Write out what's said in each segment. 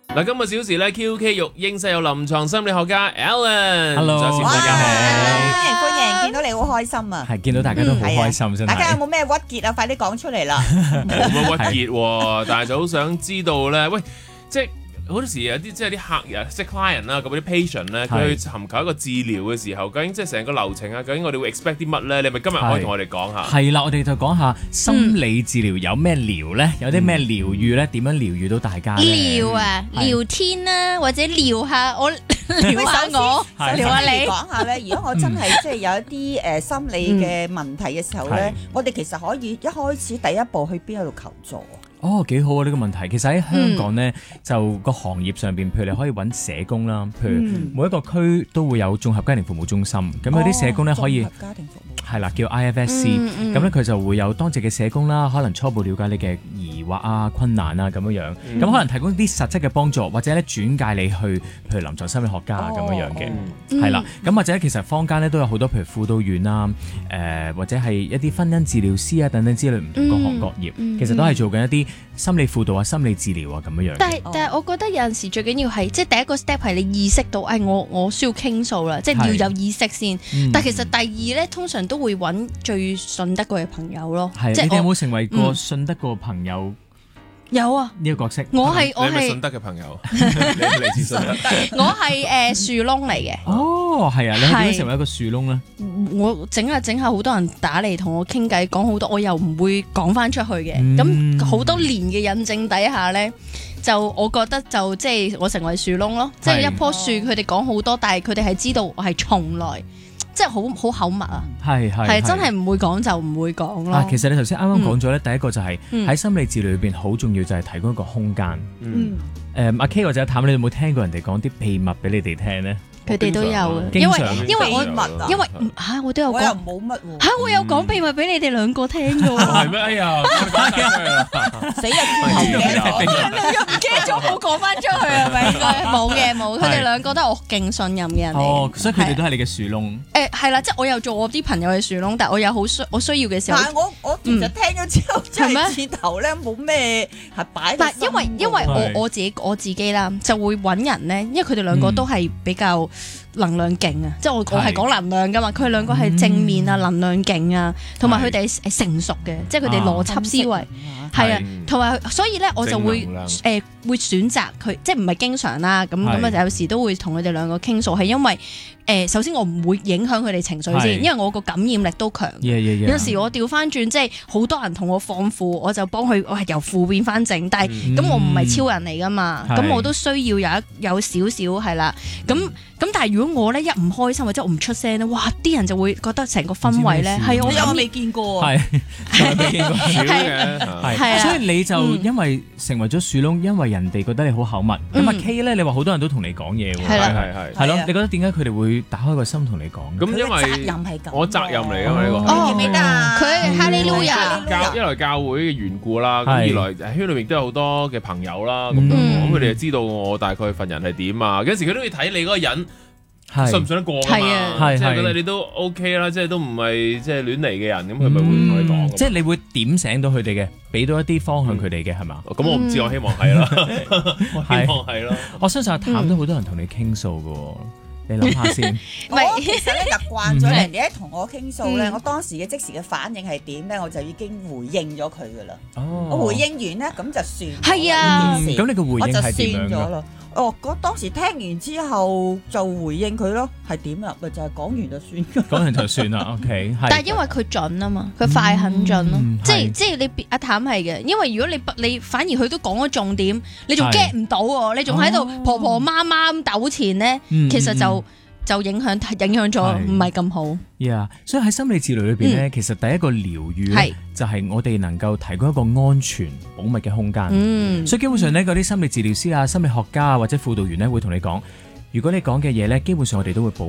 嗱，今個小時咧 QK 育嬰室有臨床心理學家 Alan，Hello， 大家好， 歡迎，見到你好開心啊！ 係見到大家都好開心，真係。 大家有冇咩鬱結啊？快啲講出嚟啦！ 冇乜鬱結喎，但係就好想知道咧，喂，即係好多時有啲即係啲客人，即係 client 啦，咁啲 patient 咧，佢去尋求一個治療嘅時候，究竟即係成個流程啊，究竟我哋會 expect 啲乜咧？你咪今日可以同我哋講下？ 係啦，我哋就講下心理治療有咩療咧？有啲咩療愈咧？點樣療愈到大家咧？ 聊啊，聊天啦，或者聊下我，聊下我，聊下你。 講下咧，如果我真係即係有一啲心理嘅問題嘅時候咧，我哋其實可以一開始第一步去邊度求助？ 哦，幾好啊！呢個問題其實喺香港咧，就個行業上邊，譬如你可以揾社工啦，譬如每一個區都會有綜合家庭服務中心，咁有啲社工咧可以家庭服務係啦，叫 IFSC，咁咧佢就會有當值嘅社工啦，可能初步了解你嘅疑惑啊、困難啊咁樣樣，咁可能提供啲實質嘅幫助，或者咧轉介你去譬如臨床心理學家咁樣樣嘅，係啦，咁或者其實坊間咧都有好多譬如輔導員啊，或者係一啲婚姻治療師啊等等之類唔同各行各業，其實都係做緊一啲心理輔導啊、心理治療啊咁樣樣。 但係我覺得有陣時最緊要係即係第一個 step 係你意識到，我需要傾訴啦，即係要有意識先。但其實第二咧，通常都會揾最信得過嘅朋友咯。 係，你哋有冇成為過信得過朋友？ 有啊， 呢個角色。 我係信德嘅朋友，你嚟自信德。 我係樹窿嚟嘅。 哦，係啊，你係點樣成為一個樹窿咧？ 我整下好多人打嚟同我傾偈，講好多，我又唔會講翻出去嘅。咁好多年嘅印證底下咧，就我覺得就即係我成為樹窿咯，即係一棵樹，佢哋講好多，但係佢哋係知道我係從來。即係好口密啊，係真係唔會講就唔會講咯。 其實你頭先啱啱講咗咧，第一個就係喺心理治療裏邊好重要就係提供一個空間。阿 K 或者阿譚，你有冇聽過人哋講啲秘密俾你哋聽咧？ 佢哋都有嘅，因為我都有講， 我又冇乜喎。 我有講秘密俾你哋兩個聽嘅喎。 係咩？哎呀， 死人唔記得咗冇講翻出去係咪？冇嘅，佢哋兩個都係我勁信任嘅人嚟。 哦，所以佢哋都係你嘅樹窿。 係啦，即係我有做我啲朋友嘅樹窿，但係我有我需要嘅時候。 但係我其實聽咗之後，真係前頭咧冇咩係擺。 但係因為我自己啦，就會揾人咧，因為佢哋兩個都係比較能量勁啊，即係我係講能量噶嘛，佢哋兩個係正面啊，能量勁啊，同埋佢哋係成熟嘅，即係佢哋邏輯思維係啊，同埋所以咧我就會會選擇佢，即係唔係經常啦，咁啊有時都會同佢哋兩個傾訴，係因為首先我唔會影響佢哋情緒先，因為我個感染力都強。有時我調翻轉，即係好多人同我放負，我就幫佢，我係由負變翻正，但係咁我唔係超人嚟噶嘛，咁我都需要有少少係啦，咁但係如果我咧一唔開心或者我唔出聲咧，哇！啲人就會覺得成個氛圍咧係我未見過， 係未見過係，所以你就因為成為咗樹窿，因為人哋覺得你好口密。咁阿 K 咧，你話好多人都同你講嘢喎，係咯，你覺得點解佢哋會打開個心同你講？ 咁因為責任係咁， 我責任嚟㗎嘛呢個。 記唔記得啊？佢哈利路亞。 一來教會嘅緣故啦，咁二來圈裏面都有好多嘅朋友啦，咁佢哋就知道我大概份人係點啊。有時佢都會睇你嗰個人。信唔信得過㗎嘛？即係覺得你都 OK 啦，即係都唔係即係亂嚟嘅人，咁佢咪會同你講。 即係你會點醒到佢哋嘅，俾到一啲方向佢哋嘅係嘛？ 咁我唔知，我希望係啦，我希望係咯。 我相信阿譚都好多人同你傾訴㗎，你諗下先。 我其實咧習慣咗人哋一同我傾訴咧，我當時嘅即時嘅反應係點咧，我就已經回應咗佢㗎啦。我回應完咧，咁就算。 係啊， 咁你個回應係點樣㗎？ 我當時聽完之後就回應佢咯，係點啊？咪就係講完就算。講完就算啦，OK。 但係因為佢準啊嘛，佢快很準咯，即係你阿譚係嘅，因為如果你反而佢都講咗重點，你仲 get 唔到喎，你仲喺度婆婆媽媽咁糾纏咧，其實就影響咗唔係咁好。 所以喺心理治療裏邊咧，其實第一個療愈咧，就係我哋能夠提供一個安全保密嘅空間。所以基本上咧，嗰啲心理治療師啊、心理學家啊或者輔導員咧，會同你講，如果你講嘅嘢咧，基本上我哋都會保密，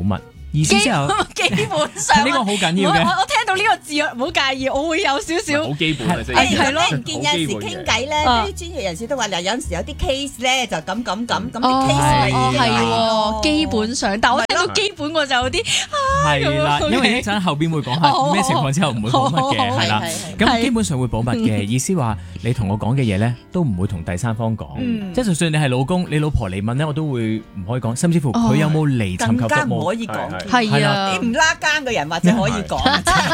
意思之後基本上呢個好緊要嘅。 我聽到呢個字，唔好介意，我會有少少好基本嘅啫。 係咯，唔見有陣時傾偈咧，啲專業人士都話嗱，有陣時有啲 case 咧就咁啲 case 咪已經係喎，基本上，但我聽到基本我就有啲係啦，因為一陣後邊會講下咩情況之後唔會保密嘅，係啦。咁基本上會保密嘅意思話，你同我講嘅嘢咧都唔會同第三方講，即係就算你係老公，你老婆嚟問咧，我都會唔可以講，甚至乎佢有冇嚟尋求服務， 更加唔可以講。 係啊， 啲唔拉更嘅人或者可以講。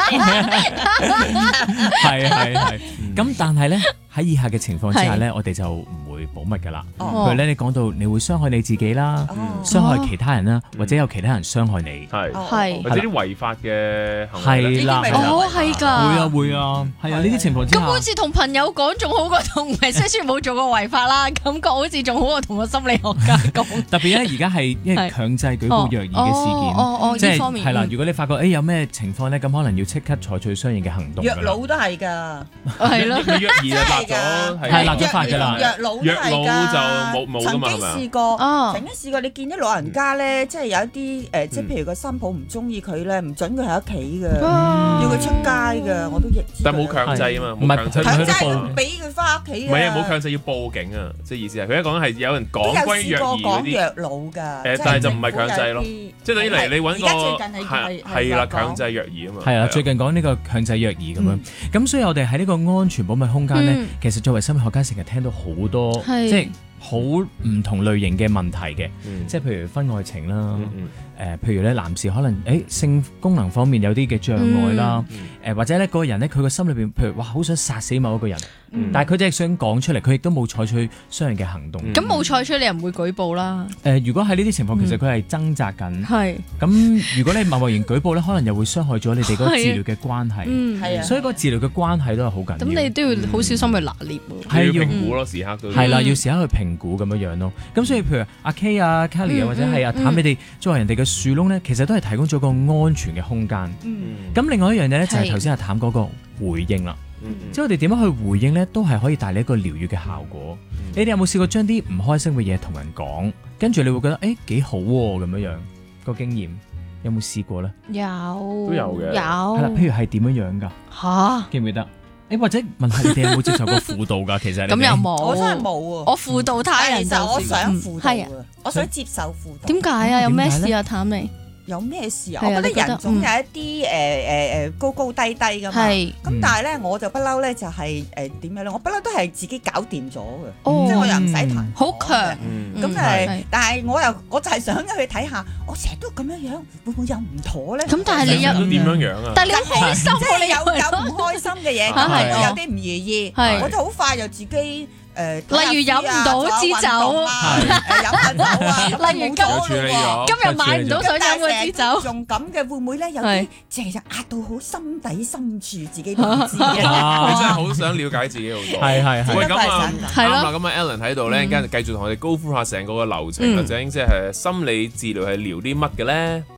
係。咁但係咧喺以下嘅情況之下咧，我哋就唔會保密㗎啦。譬如咧，你講到你會傷害你自己啦，傷害其他人啦，或者有其他人傷害你， 係或者啲違法嘅行為。係啦， 係㗎， 會啊，係啊，呢啲情況之下。 咁好似同朋友講仲好過同唔係雖然冇做過違法啦，感覺好似仲好過同個心理學家講。 特別咧，而家係因為強制舉報虐兒嘅事件，即係係啦。如果你發覺有咩情況咧，咁可能要即刻採取相應嘅行動。 虐老都係㗎， 係咯， 虐兒就立咗， 係立咗法㗎啦。 虐老就冇㗎嘛，曾經試過，你見啲老人家咧，即係有一啲即係譬如個新抱唔中意佢咧，唔準佢喺屋企㗎，要佢出街㗎，我都亦知。 但冇強制啊嘛， 唔係強制唔俾佢翻屋企。 唔係啊，冇強制要報警啊，即係意思係佢一講係有人講關於虐兒嗰啲。 講虐老㗎， 但係就唔係強制咯，即係等於嚟你揾個而家最近係啦，強制虐兒啊嘛。 係啊，最近講呢個強制虐兒咁樣，咁所以我哋喺呢個安全保密空間咧，其實作為心理學家成日聽到好多即係好唔同類型嘅問題嘅，即係譬如婚外情啦，譬如咧男士可能性功能方面有啲嘅障礙啦，或者咧嗰個人咧佢個心裏邊譬如好想殺死某一個人，但係佢只係想講出嚟，佢亦都冇採取相應嘅行動。 咁冇採取你又唔會舉報啦。 如果喺呢啲情況，其實佢係掙扎緊。咁如果你貿然舉報咧，可能又會傷害咗你哋嗰個治療嘅關係。所以嗰個治療嘅關係都係好緊要。 咁你都要好小心去拿捏喎。 係要評估咯，時刻都係啦，要時刻去評估咁樣樣咯。咁所以譬如阿 K 啊、Kelly 啊，或者係阿譚，你哋作為人哋嘅樹窿咧，其實都係提供咗個安全嘅空間。咁另外一樣嘢咧，就係頭先阿譚嗰個回應啦。即係我哋點樣去回應咧，都係可以帶嚟一個療愈嘅效果。你哋有冇試過將啲唔開心嘅嘢同人講，跟住你會覺得幾好喎咁樣樣個經驗？有冇試過咧？ 有都有嘅。 有係啦，譬如係點樣樣㗎？ 嚇， 記唔記得？或者問下你哋有冇接受過輔導㗎？其實咁又冇， 我真係冇喎。 我輔導他人， 其實我想輔導啊，我想接受輔導。 點解啊？有咩事啊？譚你？ 有咩事啊？我覺得人總有一啲高高低低㗎嘛。咁但係咧，我就不嬲咧，就係點樣咧？我不嬲都係自己搞掂咗嘅，即係我又唔使談。 好強。 咁但係我就係想去睇下，我成日都咁樣會唔會有唔妥咧？ 咁但係你有點樣啊？ 但係你好開心， 即係你有唔開心嘅嘢，我有啲唔如意，我就好快就自己。 例如飲唔到支酒， 飲下酒啊， 例如今日買唔到想飲嗰支酒， 仲咁嘅會唔會咧？有啲其實壓到好心底深處，自己都唔知嘅。 你真係好想了解自己好多。 係。 喂，咁啊， 係咯。 咁啊 Ellen 喺度咧，跟住繼續同我哋高呼下成個流程，或者即係心理治療係療啲乜嘅咧？